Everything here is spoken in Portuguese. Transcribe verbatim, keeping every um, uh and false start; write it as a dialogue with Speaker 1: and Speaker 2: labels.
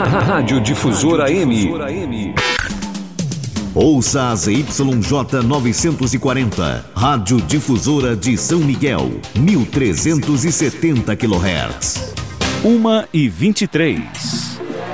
Speaker 1: Rádio Difusora M.
Speaker 2: Ouça a Z Y J novecentos e quarenta, Rádio Difusora de São Miguel, mil trezentos e setenta quilohertz.
Speaker 3: uma e vinte e três.